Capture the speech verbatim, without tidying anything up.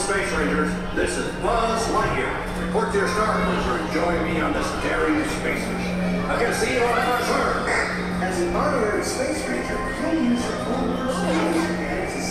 Space Rangers. This is Buzz Lightyear. Report to your star cruiser and join me on this daring space mission. I can see you on our Earth. As an honorary space ranger, you'll use your own personality.